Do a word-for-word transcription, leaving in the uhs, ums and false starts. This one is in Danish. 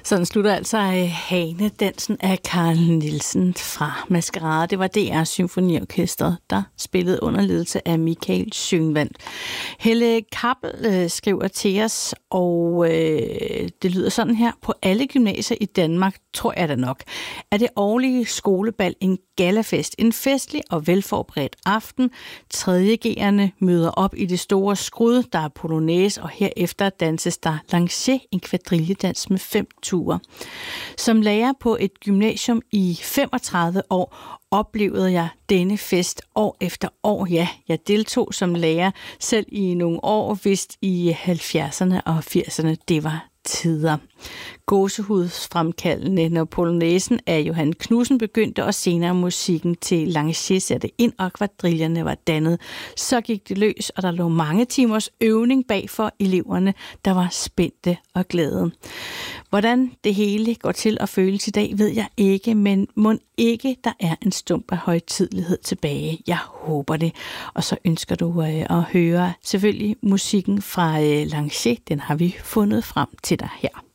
Sådan slutter altså Hanedansen af Carl Nielsen fra Maskerade. Det var D R Symfoniorkestret, der spillede under ledelse af Michael Schønwandt. Helle Kappel øh, skriver til os, og øh, det lyder sådan her. På alle gymnasier i Danmark, tror jeg da nok, er det årlige skolebal en gallafest. En festlig og velforberedt aften. tredje G'erne møder op i det store skrud, der er polonaise, og herefter danses der lancier, en kvadrilledans med fem ture. Som lærer på et gymnasium i femogtredive år, oplevede jeg denne fest år efter år. Ja, jeg deltog som lærer selv i nogle år, vist i halvfjerdserne og firserne. Det var tider. Gåsehudsfremkaldende, når polonæsen af Johan Knudsen begyndte, og senere musikken til Lancier satte ind, og kvadrillerne var dannet. Så gik det løs, og der lå mange timers øvning bag for eleverne, der var spændte og glade. Hvordan det hele går til at føles i dag, ved jeg ikke, men mon ikke, der er en stump af højtidelighed tilbage. Jeg håber det. Og så ønsker du øh, at høre selvfølgelig musikken fra øh, Lancier. Den har vi fundet frem til dig her.